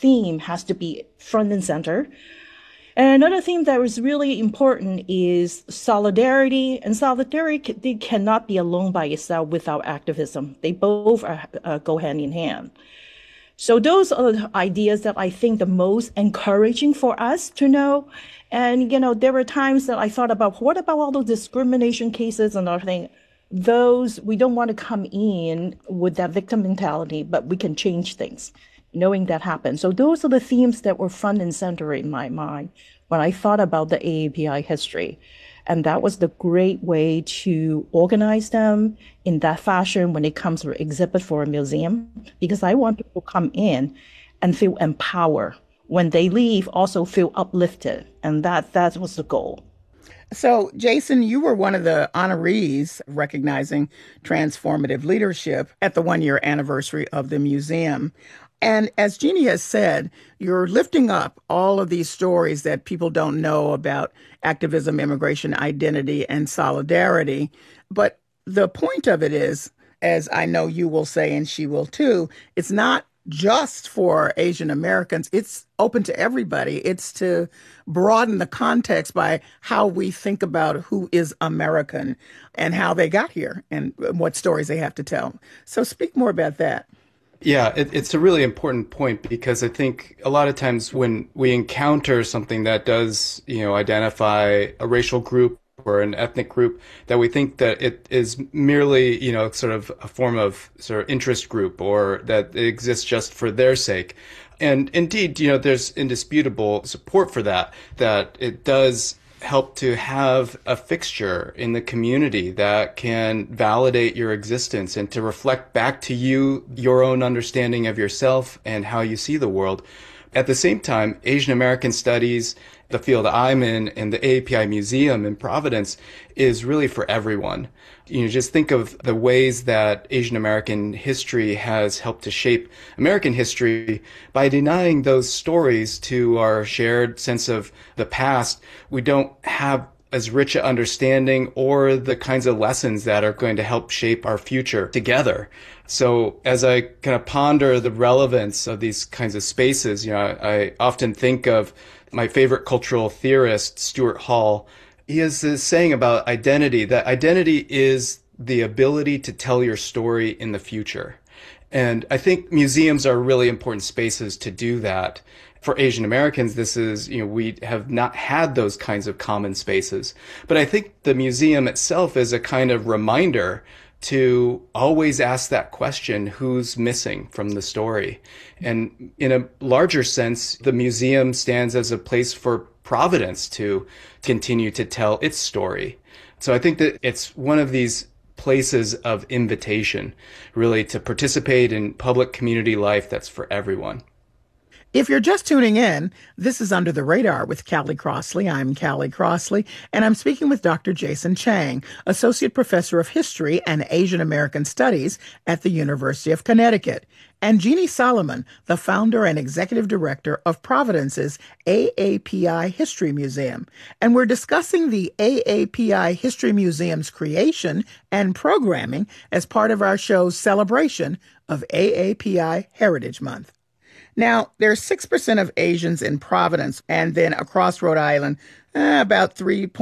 theme has to be front and center. And another theme that was really important is solidarity. And solidarity cannot be alone by itself without activism. They both go hand in hand. So those are the ideas that I think the most encouraging for us to know. And, there were times that I thought about, what about all those discrimination cases and everything? Those, we don't want to come in with that victim mentality, but we can change things, knowing that happened. So those are the themes that were front and center in my mind when I thought about the AAPI history. And that was the great way to organize them in that fashion when it comes to exhibit for a museum, because I want people to come in and feel empowered. When they leave, also feel uplifted. And that was the goal. So, Jason, you were one of the honorees recognizing transformative leadership at the one-year anniversary of the museum. And as Jeannie has said, you're lifting up all of these stories that people don't know about activism, immigration, identity, and solidarity. But the point of it is, as I know you will say, and she will too, it's not just for Asian Americans. It's open to everybody. It's to broaden the context by how we think about who is American and how they got here and what stories they have to tell. So speak more about that. Yeah, it's a really important point, because I think a lot of times when we encounter something that does, identify a racial group or an ethnic group, that we think that it is merely, sort of a form of sort of interest group, or that it exists just for their sake. And indeed, there's indisputable support for that it does help to have a fixture in the community that can validate your existence and to reflect back to you your own understanding of yourself and how you see the world. At the same time, Asian American studies, the field I'm in, and the AAPI Museum in Providence is really for everyone. Just think of the ways that Asian American history has helped to shape American history. By denying those stories to our shared sense of the past, we don't have as rich an understanding or the kinds of lessons that are going to help shape our future together. So as I kind of ponder the relevance of these kinds of spaces, I often think of my favorite cultural theorist, Stuart Hall. He has this saying about identity, that identity is the ability to tell your story in the future. And I think museums are really important spaces to do that. For Asian Americans, this is, we have not had those kinds of common spaces. But I think the museum itself is a kind of reminder to always ask that question, who's missing from the story? And in a larger sense, the museum stands as a place for Providence to continue to tell its story. So I think that it's one of these places of invitation, really, to participate in public community life that's for everyone. If you're just tuning in, this is Under the Radar with Callie Crossley. I'm Callie Crossley, and I'm speaking with Dr. Jason Chang, Associate Professor of History and Asian American Studies at the University of Connecticut, and Jeannie Solomon, the founder and executive director of Providence's AAPI History Museum. And we're discussing the AAPI History Museum's creation and programming as part of our show's celebration of AAPI Heritage Month. Now, there's 6% of Asians in Providence, and then across Rhode Island, about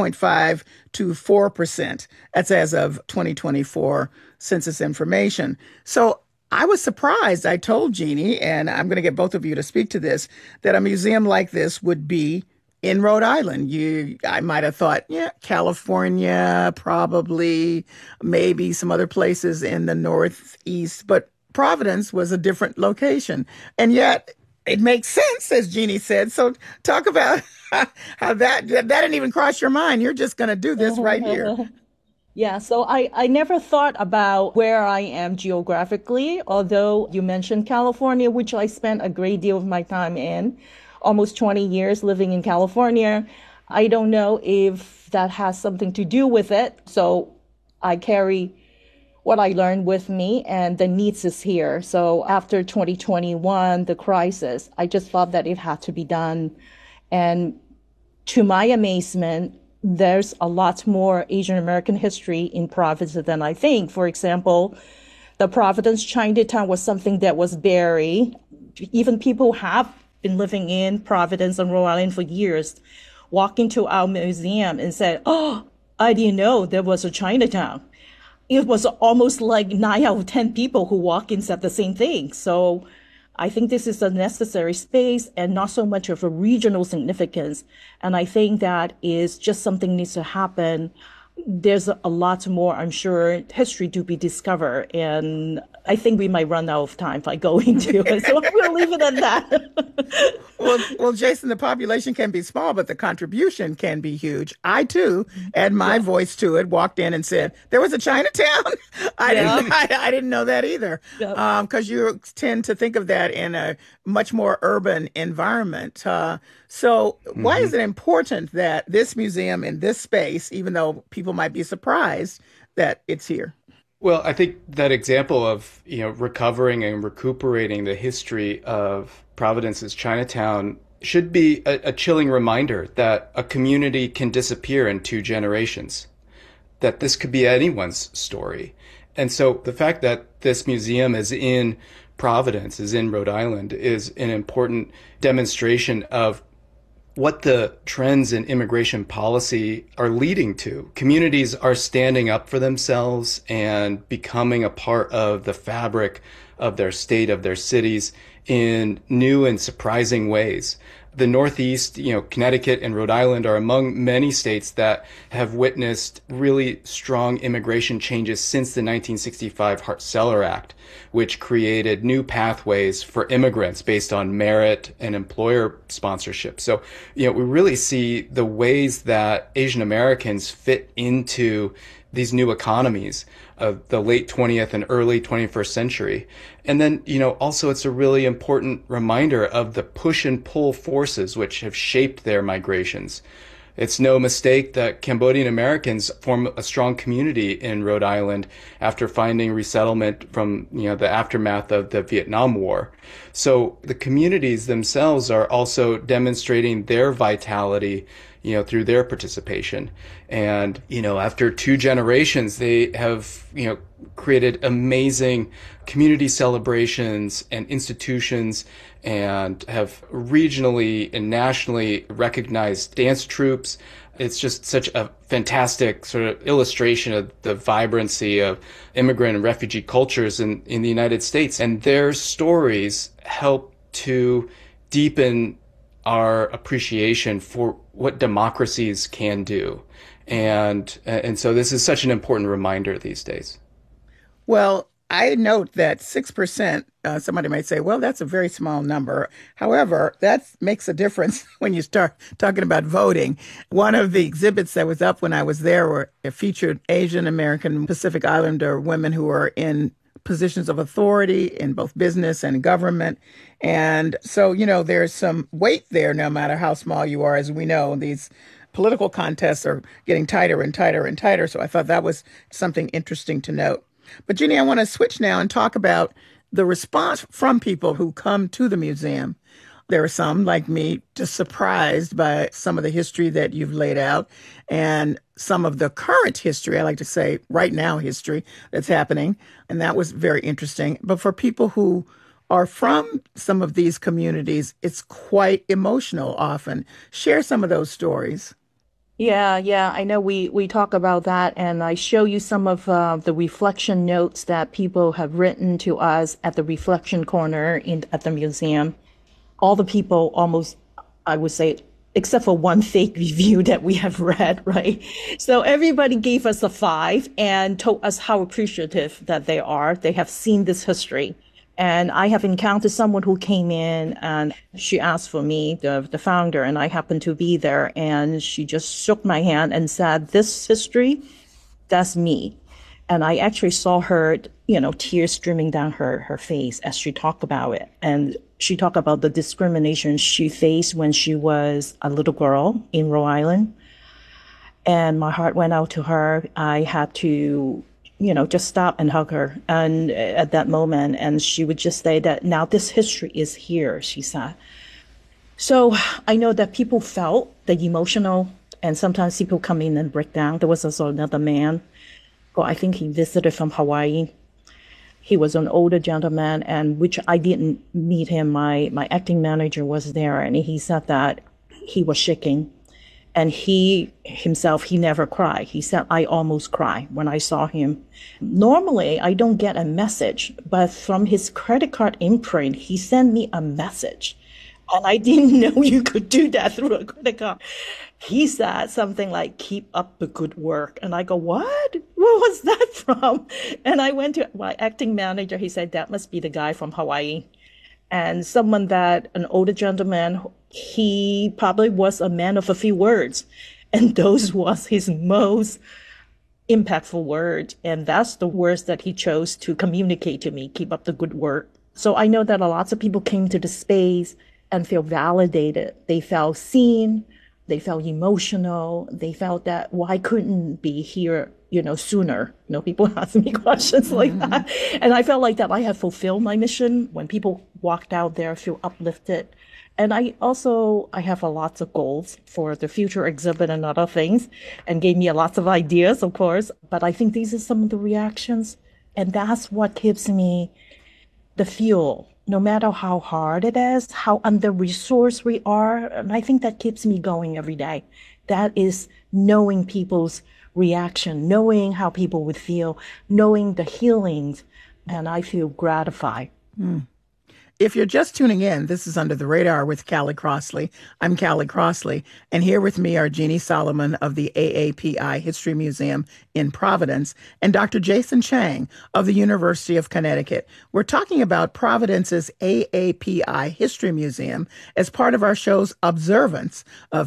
3.5 to 4%. That's as of 2024 census information. So I was surprised. I told Jeannie, and I'm going to get both of you to speak to this, that a museum like this would be in Rhode Island. I might have thought, California, probably, maybe some other places in the Northeast, but Providence was a different location. And yet it makes sense, as Jeannie said. So talk about how that didn't even cross your mind. You're just going to do this right here. Yeah, so I never thought about where I am geographically, although you mentioned California, which I spent a great deal of my time in, almost 20 years living in California. I don't know if that has something to do with it. So I carry what I learned with me, and the needs is here. So after 2021, the crisis, I just thought that it had to be done. And to my amazement, there's a lot more Asian American history in Providence than I think. For example, the Providence Chinatown was something that was buried. Even people have been living in Providence and Rhode Island for years, walk into our museum and said, "Oh, I didn't know there was a Chinatown." It was almost like 9 out of 10 people who walk in said the same thing. So I think this is a necessary space and not so much of a regional significance. And I think that is just something needs to happen. There's a lot more, I'm sure, history to be discovered. And I think we might run out of time by going to it. So we'll leave it at that. Well, Jason, the population can be small, but the contribution can be huge. I, too, add my voice to it, walked in and said, there was a Chinatown? I didn't know that either. Because you tend to think of that in a much more urban environment. So why is it important that this museum in this space, even though people might be surprised that it's here? Well, I think that example of, recovering and recuperating the history of Providence's Chinatown should be a chilling reminder that a community can disappear in 2 generations, that this could be anyone's story. And so the fact that this museum is in Providence, is in Rhode Island, is an important demonstration of what the trends in immigration policy are leading to. Communities are standing up for themselves and becoming a part of the fabric of their state, of their cities, in new and surprising ways. The Northeast, Connecticut and Rhode Island are among many states that have witnessed really strong immigration changes since the 1965 Hart-Celler Act, which created new pathways for immigrants based on merit and employer sponsorship. So, we really see the ways that Asian Americans fit into these new economies of the late 20th and early 21st century. And then, also it's a really important reminder of the push and pull forces which have shaped their migrations. It's no mistake that Cambodian Americans form a strong community in Rhode Island after finding resettlement from, the aftermath of the Vietnam War. So the communities themselves are also demonstrating their vitality, through their participation. And, after 2 generations, they have, created amazing community celebrations and institutions and have regionally and nationally recognized dance troupes. It's just such a fantastic sort of illustration of the vibrancy of immigrant and refugee cultures in the United States. And their stories help to deepen our appreciation for what democracies can do. And so this is such an important reminder these days. Well, I note that 6%, somebody might say, well, that's a very small number. However, that makes a difference when you start talking about voting. One of the exhibits that was up when I was there featured Asian American Pacific Islander women who are in positions of authority in both business and government. And so, there's some weight there, no matter how small you are. As we know, these political contests are getting tighter and tighter and tighter. So I thought that was something interesting to note. But Jeannie, I want to switch now and talk about the response from people who come to the museum. There are some, like me, just surprised by some of the history that you've laid out and some of the current history, I like to say right now history that's happening. And that was very interesting. But for people who are from some of these communities, it's quite emotional often. Share some of those stories. Yeah. I know we talk about that, and I show you some of the reflection notes that people have written to us at the reflection corner at the museum. All the people almost, I would say, except for one fake review that we have read, right? So everybody gave us a 5 and told us how appreciative that they are. They have seen this history. And I have encountered someone who came in and she asked for me, the founder, and I happened to be there. And she just shook my hand and said, this history, that's me. And I actually saw her, tears streaming down her face as she talked about it. And she talked about the discrimination she faced when she was a little girl in Rhode Island. And my heart went out to her. I had to, just stop and hug her. And at that moment, and she would just say that now this history is here, she said. So I know that people felt the emotional, and sometimes people come in and break down. There was also another man. Well, I think he visited from Hawaii. He was an older gentleman, and which I didn't meet him. My acting manager was there, and he said that he was shaking. And he himself, he never cried. He said, I almost cried when I saw him. Normally, I don't get a message, but from his credit card imprint, he sent me a message. And I didn't know you could do that through a credit card. He said something like, keep up the good work. And I go, what? Where was that from? And I went to my acting manager. He said, that must be the guy from Hawaii. And someone that, an older gentleman, he probably was a man of a few words. And those was his most impactful word. And that's the words that he chose to communicate to me, keep up the good work. So I know that lots of people came to the space and feel validated. They felt seen. They felt emotional. They felt that, well, I couldn't be here, sooner. People ask me questions like that. And I felt like that I have fulfilled my mission. When people walked out there, feel uplifted. And I have lots of goals for the future exhibit and other things, and gave me lots of ideas, of course. But I think these are some of the reactions. And that's what gives me the fuel, no matter how hard it is, how under-resourced we are. And I think that keeps me going every day. That is knowing people's reaction, knowing how people would feel, knowing the healings, and I feel gratified. If you're just tuning in, this is Under the Radar with Callie Crossley. I'm Callie Crossley, and here with me are Jeannie Solomon of the AAPI History Museum in Providence and Dr. Jason Chang of the University of Connecticut. We're talking about Providence's AAPI History Museum as part of our show's observance of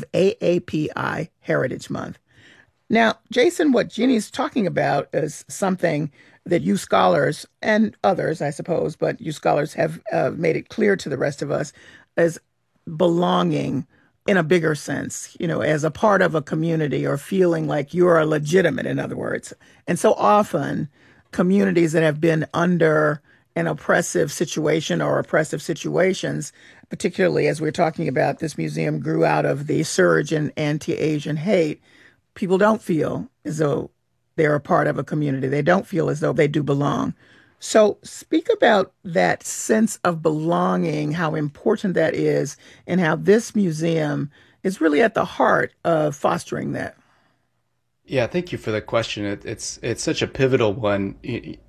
AAPI Heritage Month. Now, Jason, what Jeannie's talking about is something that you scholars and others, I suppose, but you scholars have made it clear to the rest of us as belonging in a bigger sense, as a part of a community or feeling like you are legitimate, in other words. And so often communities that have been under an oppressive situation or oppressive situations, particularly as we're talking about, this museum grew out of the surge in anti-Asian hate. People don't feel as though they're a part of a community. They don't feel as though they do belong. So speak about that sense of belonging, how important that is, and how this museum is really at the heart of fostering that. Yeah, thank you for the question. It's such a pivotal one.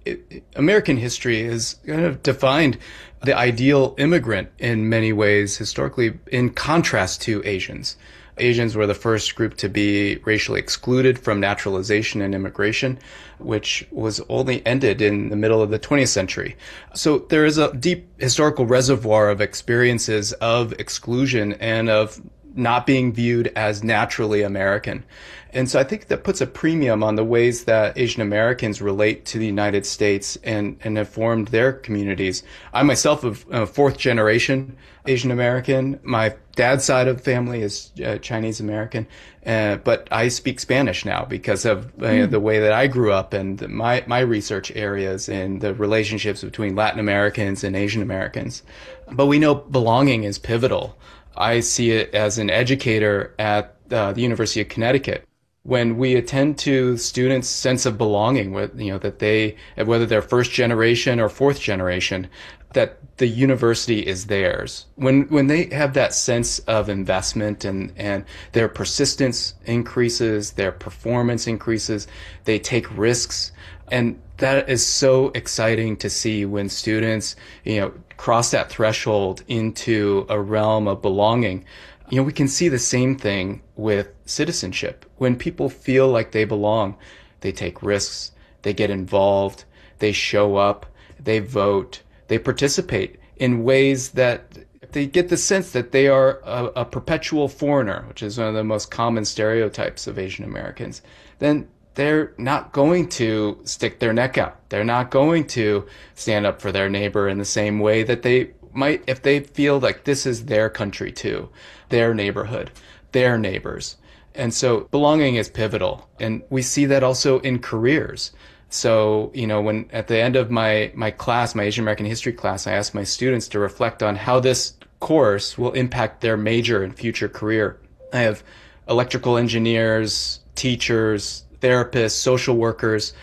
American history has kind of defined the ideal immigrant in many ways historically, in contrast to Asians. Asians were the first group to be racially excluded from naturalization and immigration, which was only ended in the middle of the 20th century. So there is a deep historical reservoir of experiences of exclusion and of not being viewed as naturally American. And so I think that puts a premium on the ways that Asian Americans relate to the United States and have formed their communities. I myself am a fourth generation Asian American. My dad's side of the family is Chinese American, but I speak Spanish now because of the way that I grew up and my research areas and the relationships between Latin Americans and Asian Americans. But we know belonging is pivotal. I see it as an educator at the University of Connecticut. When we attend to students' sense of belonging, that they, whether they're first generation or fourth generation, that the university is theirs. When they have that sense of investment and their persistence increases, their performance increases, they take risks. And that is so exciting to see when students, cross that threshold into a realm of belonging. We can see the same thing with citizenship. When people feel like they belong, they take risks, they get involved, they show up, they vote, they participate in ways that they get the sense that they are a perpetual foreigner, which is one of the most common stereotypes of Asian Americans. Then they're not going to stick their neck out. They're not going to stand up for their neighbor in the same way that they might if they feel like this is their country too, their neighborhood, their neighbors. And so belonging is pivotal. And we see that also in careers. So, when at the end of my class, my Asian American history class, I asked my students to reflect on how this course will impact their major and future career. I have electrical engineers, teachers, therapists, social workers,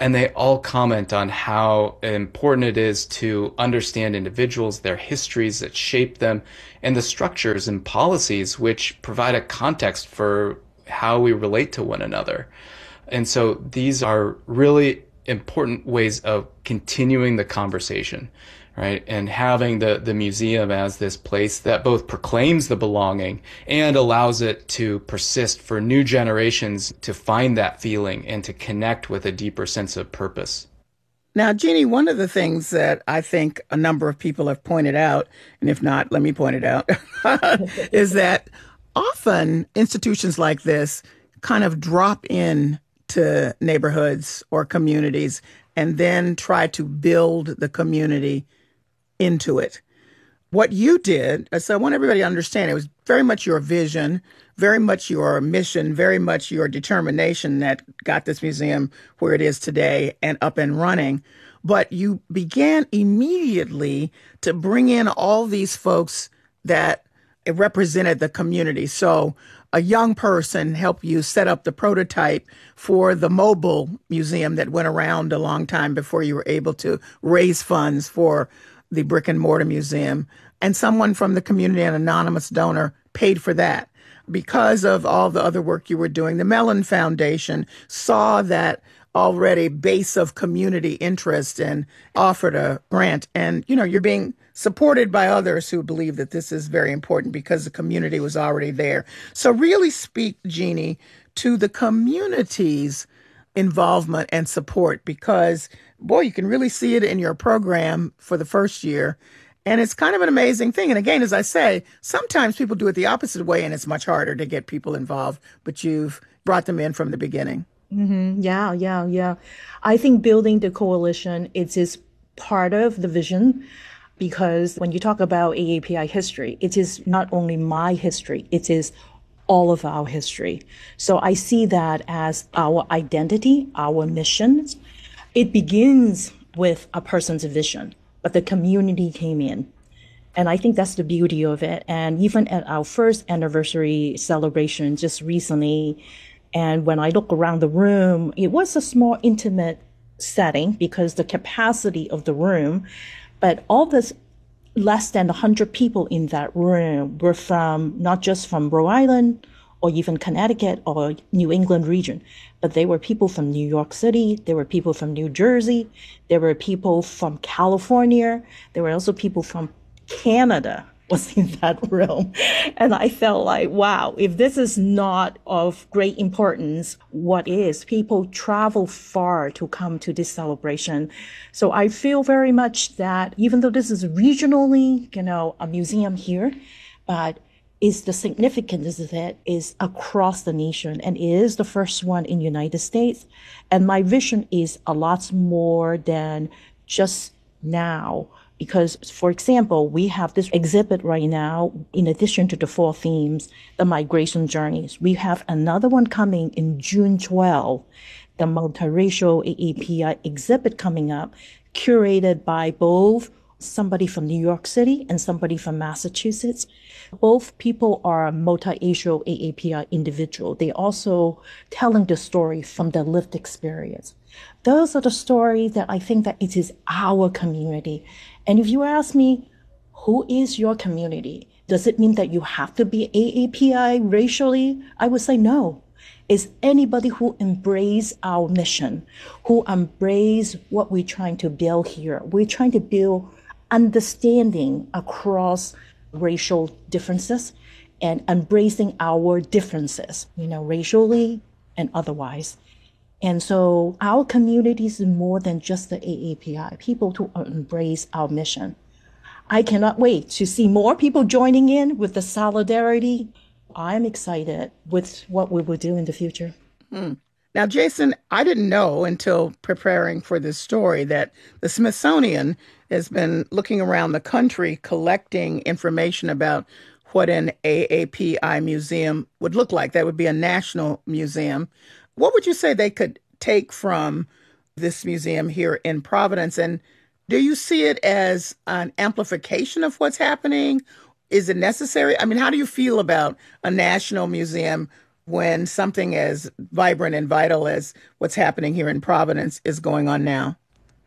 And they all comment on how important it is to understand individuals, their histories that shape them, and the structures and policies which provide a context for how we relate to one another. And so these are really important ways of continuing the conversation, right? And having the museum as this place that both proclaims the belonging and allows it to persist for new generations to find that feeling and to connect with a deeper sense of purpose. Now, Jeannie, one of the things that I think a number of people have pointed out, and if not, let me point it out, is that often institutions like this kind of drop in to neighborhoods or communities and then try to build the community into it. What you did, so I want everybody to understand, it was very much your vision, very much your mission, very much your determination that got this museum where it is today and up and running. But you began immediately to bring in all these folks that represented the community. So a young person helped you set up the prototype for the mobile museum that went around a long time before you were able to raise funds for the brick and mortar museum. And someone from the community, an anonymous donor, paid for that. Because of all the other work you were doing, the Mellon Foundation saw that already base of community interest and offered a grant. And, you know, you're being supported by others who believe that this is very important because the community was already there. So really speak, Jeannie, to the community's involvement and support, because, boy, you can really see it in your program for the first year. And it's kind of an amazing thing. And again, as I say, sometimes people do it the opposite way and it's much harder to get people involved, but you've brought them in from the beginning. Mm-hmm. Yeah. I think building the coalition, it is part of the vision, because when you talk about AAPI history, it is not only my history, it is all of our history. So I see that as our identity, our missions. It begins with a person's vision, but the community came in. And I think that's the beauty of it. And even at our first anniversary celebration just recently, and when I look around the room, it was a small, intimate setting because the capacity of the room, but all this less than 100 people in that room were from, not just from Rhode Island or even Connecticut or New England region, but they were people from New York City, there were people from New Jersey, there were people from California, there were also people from Canada was in that room. And I felt like, wow, if this is not of great importance, what is? People travel far to come to this celebration. So I feel very much that even though this is regionally, a museum here, but is the significance of it is across the nation and it is the first one in the United States. And my vision is a lot more than just now. Because, for example, we have this exhibit right now, in addition to the 4 themes, the migration journeys. We have another one coming in June 12, the multiracial AAPI exhibit coming up, curated by both somebody from New York City and somebody from Massachusetts. Both people are multiracial AAPI individual. They also telling the story from their lived experience. Those are the stories that I think that it is our community. And if you ask me, who is your community? Does it mean that you have to be AAPI racially? I would say no. It's anybody who embrace our mission, who embrace what we're trying to build here. We're trying to build understanding across racial differences and embracing our differences, racially and otherwise. And so our community is more than just the AAPI, people to embrace our mission. I cannot wait to see more people joining in with the solidarity. I'm excited with what we will do in the future. Now, Jason, I didn't know until preparing for this story that the Smithsonian has been looking around the country collecting information about what an AAPI museum would look like. That would be a national museum. What would you say they could take from this museum here in Providence? And do you see it as an amplification of what's happening? Is it necessary? I mean, how do you feel about a national museum when something as vibrant and vital as what's happening here in Providence is going on now?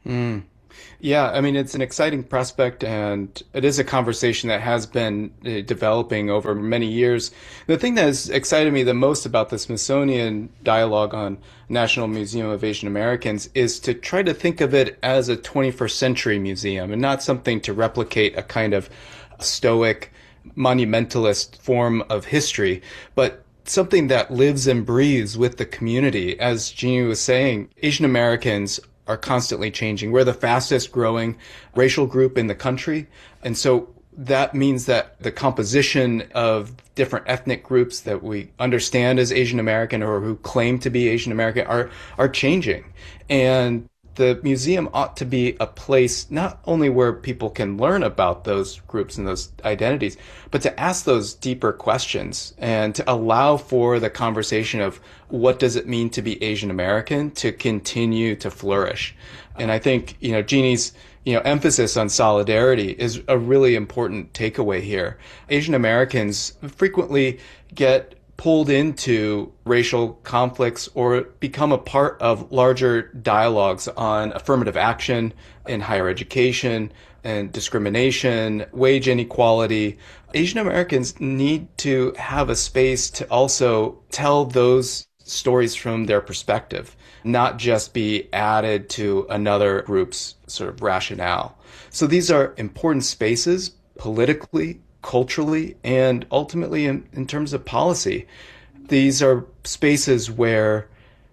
Yeah, I mean, it's an exciting prospect, and it is a conversation that has been developing over many years. The thing that has excited me the most about the Smithsonian dialogue on National Museum of Asian Americans is to try to think of it as a 21st century museum and not something to replicate a kind of stoic, monumentalist form of history, but something that lives and breathes with the community. As Jeannie was saying, Asian Americans are constantly changing. We're the fastest growing racial group in the country. And so that means that the composition of different ethnic groups that we understand as Asian American or who claim to be Asian American are changing. And the museum ought to be a place not only where people can learn about those groups and those identities, but to ask those deeper questions and to allow for the conversation of what does it mean to be Asian American to continue to flourish. And I think, Jeannie's, emphasis on solidarity is a really important takeaway here. Asian Americans frequently get pulled into racial conflicts or become a part of larger dialogues on affirmative action in higher education and discrimination, wage inequality. Asian Americans need to have a space to also tell those stories from their perspective, not just be added to another group's sort of rationale. So these are important spaces politically, culturally, and ultimately in terms of policy. These are spaces where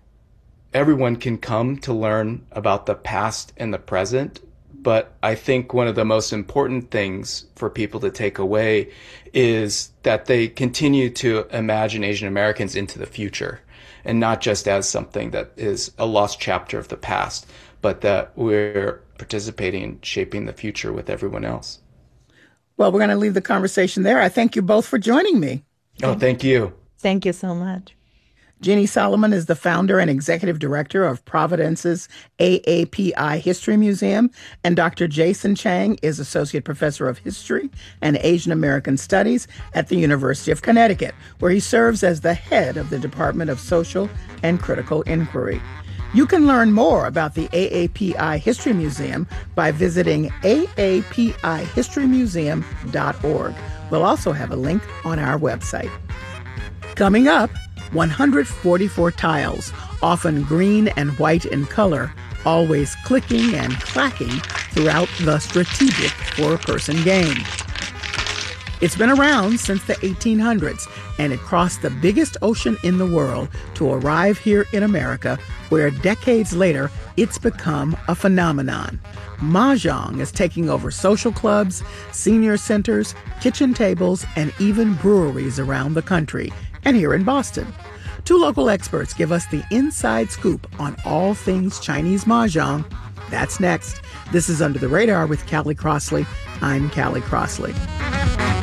everyone can come to learn about the past and the present. But I think one of the most important things for people to take away is that they continue to imagine Asian Americans into the future, and not just as something that is a lost chapter of the past, but that we're participating in shaping the future with everyone else. Well, we're going to leave the conversation there. I thank you both for joining me. Oh, thank you. Thank you so much. Jeannie Solomon is the founder and executive director of Providence's AAPI History Museum, and Dr. Jason Chang is associate professor of history and Asian American Studies at the University of Connecticut, where he serves as the head of the Department of Social and Critical Inquiry. You can learn more about the AAPI History Museum by visiting aapihistorymuseum.org. We'll also have a link on our website. Coming up, 144 tiles, often green and white in color, always clicking and clacking throughout the strategic four-person game. It's been around since the 1800s, and it crossed the biggest ocean in the world to arrive here in America, where decades later, it's become a phenomenon. Mahjong is taking over social clubs, senior centers, kitchen tables, and even breweries around the country, and here in Boston. Two local experts give us the inside scoop on all things Chinese Mahjong. That's next. This is Under the Radar with Callie Crossley. I'm Callie Crossley.